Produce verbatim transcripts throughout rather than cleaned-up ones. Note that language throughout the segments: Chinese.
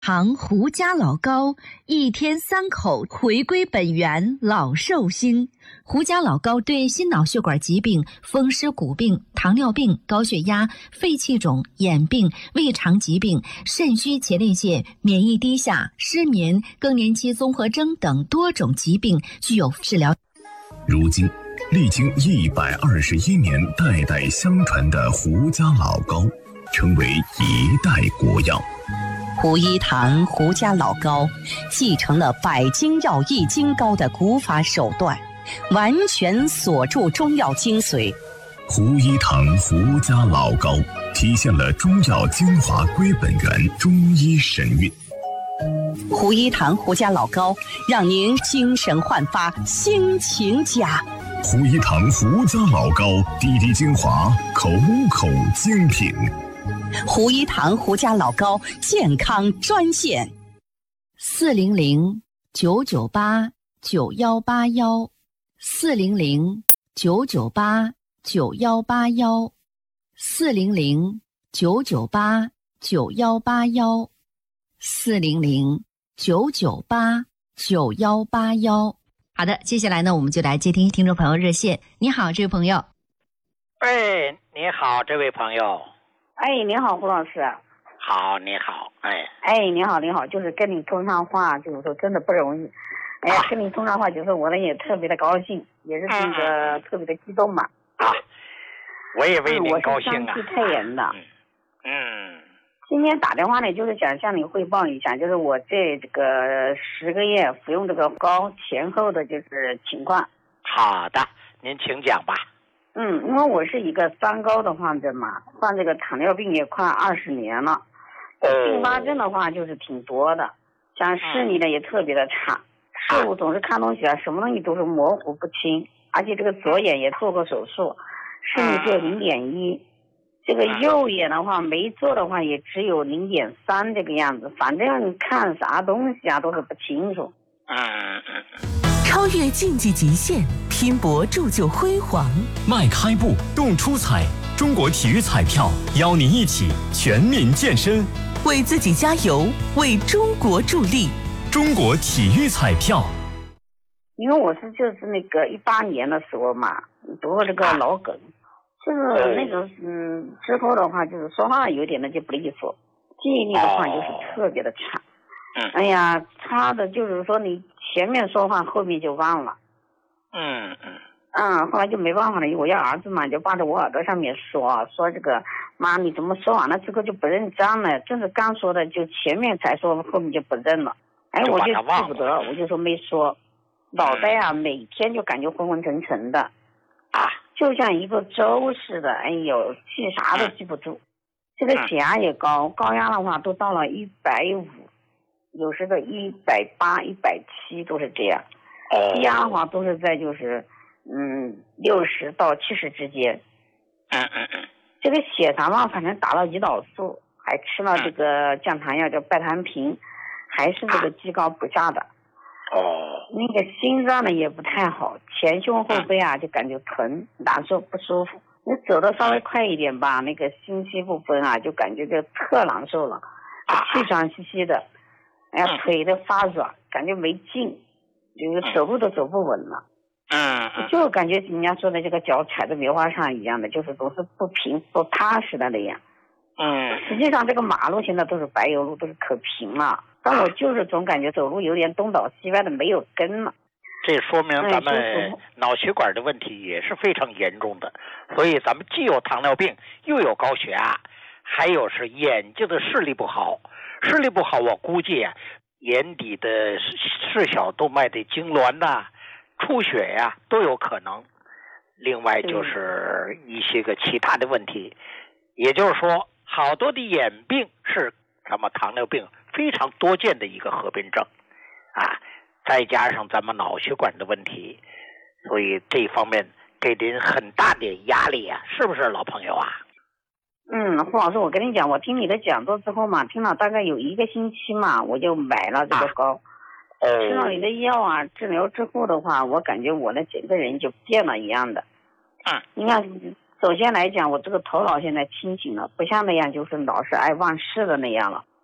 糖胡家老膏，一天三口，回归本源，老寿星。胡家老膏对心脑血管疾病、风湿骨病、糖尿病、高血压、肺气肿、眼病、胃肠疾病、肾虚前列腺、免疫低下、失眠、更年期综合征等多种疾病具有治疗。 如今，历经一百二十一年代代相传的胡家老膏，成为一代国药。 胡一堂胡家老膏继承了百金药益精膏的古法手段，完全锁住中药精髓。 胡一堂胡家老膏体现了中药精华归本源，中医神韵。 胡一堂胡家老膏让您精神焕发，心情佳。 胡一堂胡家老膏滴滴精华，口口精品。 胡一堂胡家老膏健康专线： 四零零九九八九幺八幺，四零零九九八九幺八幺，四零零九九八九幺八幺，四零零九九八九幺八幺。好的，接下来呢，我们就来接听听众朋友热线。你好，这位朋友。 哎，你好，这位朋友。 哎，你好，胡老师。 好，你好，哎。 哎，你好，你好，就是跟你通上话，就是说真的不容易。哎呀，啊、跟你通上话，就是我呢也特别的高兴，也是这个、嗯、特别的激动嘛。 啊，我也为您高兴啊。 我是上汽太原的。 嗯。嗯。 今天打电话呢，就是想向你汇报一下，就是我这这个十个月服用这个膏前后的就是情况。 好的，您请讲吧。 嗯，因为我是一个三高的患者嘛，患这个糖尿病也快二十年了，并发症的话就是挺多的，像视力呢也特别的差，视物总是看东西啊，什么东西都是模糊不清，而且这个左眼也做过手术，视力只有零点一，这个右眼的话没做的话也只有零点三这个样子，反正看啥东西啊都是不清楚。 嗯嗯嗯。 超越竞技极限，拼搏铸就辉煌。 迈开步，动出彩！中国体育彩票邀您一起全民健身， 为自己加油，为中国助力。 中国体育彩票。 因为我是就是那个一八年的时候嘛，得了这个脑梗，就是那个嗯之后的话，就是说话有点的就不利索，记忆力的话就是特别的差。哎呀，差的就是说你前面说话后面就忘了。 嗯嗯。 嗯，后来就没办法了，我要儿子嘛，就挂在我耳朵上面说说这个妈，你怎么说完了之后就不认账了？正是刚说的，就前面才说，后面就不认了。哎，我就记不得，我就说没说，脑袋啊每天就感觉昏昏沉沉的，啊，就像一个粥似的。哎呦，记啥都记不住。这个血压也高，高压的话都到了一百五。有时的一百八、一百七都是这样，低压的话都是在就是嗯六十到七十之间。 嗯嗯嗯。 这个血糖嘛，反正打了胰岛素，还吃了这个降糖药叫拜糖平，还是这个居高不下的。 哦。 那个心脏呢也不太好，前胸后背啊就感觉疼、难受、不舒服。你走的稍微快一点吧，那个心肌部分啊就感觉就特难受了，气喘吁吁的。哎呀，腿都发软，感觉没劲，就是走路都走不稳了。 嗯， 就感觉人家说的这个脚踩在棉花上一样的，就是总是不平不踏实的那样。 嗯， 实际上这个马路现在都是柏油路，都是可平了，但我就是总感觉走路有点东倒西歪的，没有根了。 这说明咱们脑血管的问题也是非常严重的，所以咱们既有糖尿病，又有高血压，还有是眼睛的视力不好。视力不好，我估计啊，眼底的视小动脉的痉挛呐、啊、出血呀、啊、都有可能。另外就是一些个其他的问题，也就是说，好多的眼病是咱们糖尿病非常多见的一个合并症啊，再加上咱们脑血管的问题，所以这方面给您很大的压力啊，是不是老朋友啊？ 嗯，胡老师，我跟你讲，我听你的讲座之后嘛，听了大概有一个星期嘛，我就买了这个膏。啊、吃了你的药啊，治疗之后的话，我感觉我的整个人就变了一样的。 嗯。 你看，首先来讲，我这个头脑现在清醒了，不像那样就是老是爱忘事的那样了。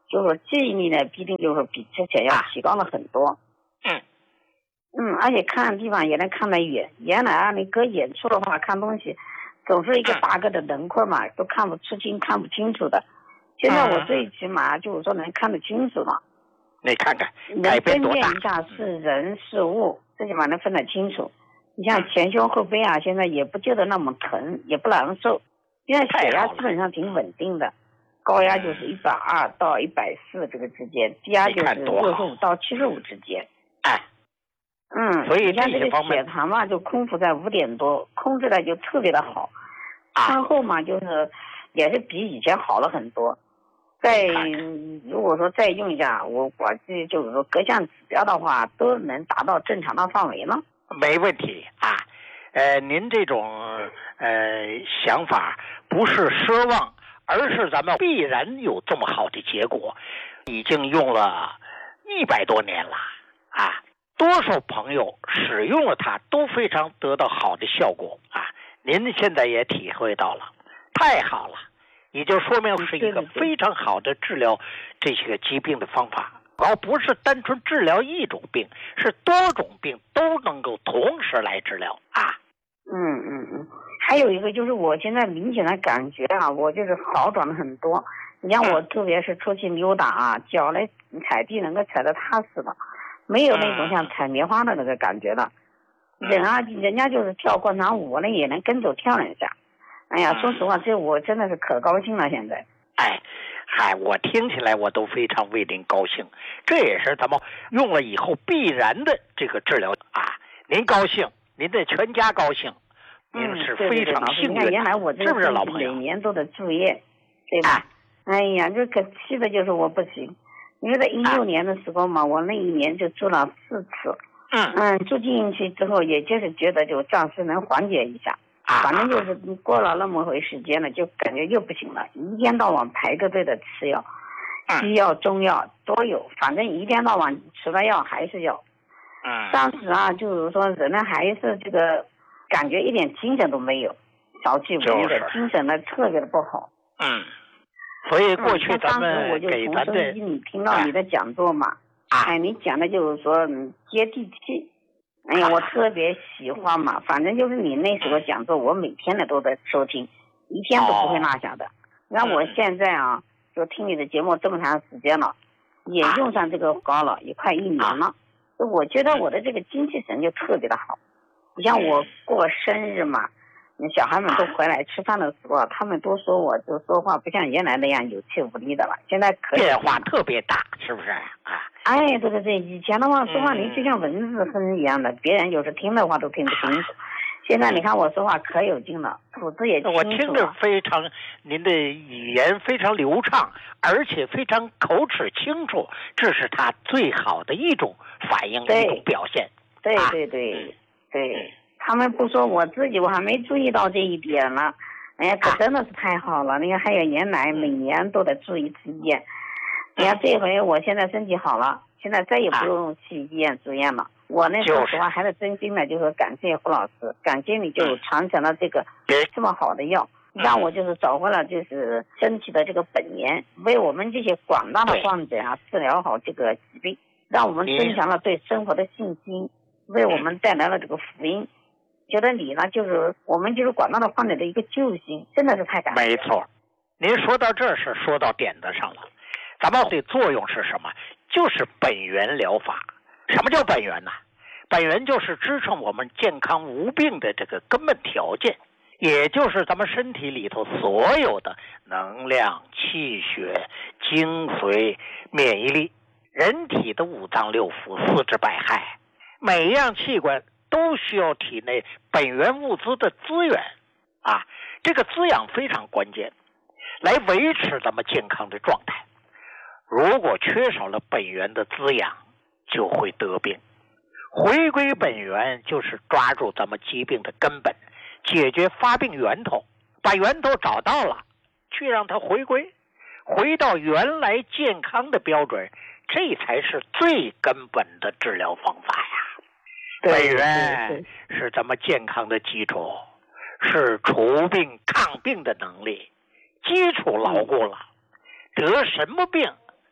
就是说记忆力呢必定就是比之前要提高了很多。 嗯嗯，而且看地方也能看得远。原来啊，你搁远处的话看东西，总是一个大个的轮廓嘛，都看不出清、看不清楚的。现在我最起码就是说能看得清楚了。 你看看， 能分辨一下是人是物，最起码能分得清楚。你像前胸后背啊，现在也不觉得那么疼，也不难受。现在血压基本上挺稳定的，高压就是一百二到一百四这个之间，低压就是六十五到七十五之间。 哎， 嗯， 所以你像这个血糖嘛，就空腹在五点多，控制的就特别的好。餐后嘛，就是也是比以前好了很多。再如果说再用一下，我估计就是说各项指标的话都能达到正常的范围了。 没问题啊，呃，您这种呃想法不是奢望，而是咱们必然有这么好的结果，已经用了一百多年了啊，多数朋友使用了它都非常得到好的效果啊，您现在也体会到了，太好了，也就说明是一个非常好的治疗这些个疾病的方法。而不是单纯治疗一种病，是多种病都能够同时来治疗啊。 嗯嗯嗯，还有一个就是我现在明显的感觉啊，我就是好转了很多。你像我特别是出去溜达啊，脚来踩地能够踩得踏实了，没有那种像踩棉花的那个感觉了。人啊，人家就是跳广场舞呢，也能跟着跳两下。哎呀，说实话，这我真的是可高兴了，现在。 哎。嗨，我听起来我都非常为您高兴，这也是咱们用了以后必然的这个治疗啊。您高兴，您的全家高兴，您是非常幸运的。 嗯、原来我这是不是老朋友？ 每年都得住院，对吧？哎呀，这可气的就是我不行。因为在一六年的时候嘛，啊、我那一年就住了四次。 嗯嗯，住进去之后，也就是觉得就暂时能缓解一下。反正就是过了那么回时间了，就感觉又不行了，一天到晚排个队的吃药，西药中药都有，反正一天到晚吃了药还是药。 嗯。 当时啊，就是说人呢还是这个感觉一点精神都没有，小气无力的，精神呢特别的不好。 嗯。所以过去咱们给咱的， 当时我就从收音机里听到你的讲座嘛，哎，你讲的就是说接地气。哎呀，我特别喜欢嘛，反正就是你那时候讲座，我每天的都在收听，一天都不会落下的。那、哦、我现在啊，就听你的节目这么长时间了，也用上这个膏了，也快一年了。我觉得我的这个精气神就特别的好。你像我过生日嘛，小孩们都回来吃饭的时候，他们都说我就说话不像原来那样有气无力的了，现在可以变化特别大，是不是啊？ 哎，对对对，以前的话说话你就像文字声一样的，嗯、别人有时听的话都听不清楚。现在你看我说话可有劲了，吐字也清楚了。 我听着非常，您的语言非常流畅，而且非常口齿清楚，这是他最好的一种反应，一种表现。 对对对、啊、对，他们不说我自己，我还没注意到这一点呢。哎呀，可真的是太好了！你看，还有原来每年都得住一次医院。你看这回我现在身体好了，现在再也不用去医院住院了。啊、我那说实话还是真心的，就是感谢胡老师，感谢你就传承了这个这么好的药，让我就是找回了就是身体的这个本源，为我们这些广大的患者啊治疗好这个疾病，让我们增强了对生活的信心，为我们带来了这个福音。觉得你呢，就是我们就是广大的患者的一个救星，真的是太感谢。 没错，您说到这是说到点子上了。咱们的作用是什么？就是本源疗法。什么叫本源呢？本源就是支撑我们健康无病的这个根本条件，也就是咱们身体里头所有的能量、气血、精髓、免疫力，人体的五脏六腑、四肢百骸，每一样器官都需要体内本源物资的资源啊，这个滋养非常关键，来维持咱们健康的状态。如果缺少了本源的滋养，就会得病。回归本源就是抓住咱们疾病的根本，解决发病源头，把源头找到了，去让它回归，回到原来健康的标准，这才是最根本的治疗方法呀。本源是咱们健康的基础，是除病抗病的能力，基础牢固了，得什么病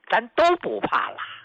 咱都不怕了。